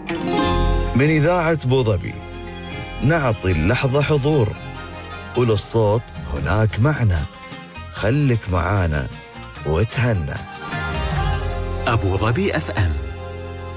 من إذاعة بوظبي نعطي اللحظة حضور، وللصوت هناك معنى. خلك معانا وتهنى. أبو ظبي FM.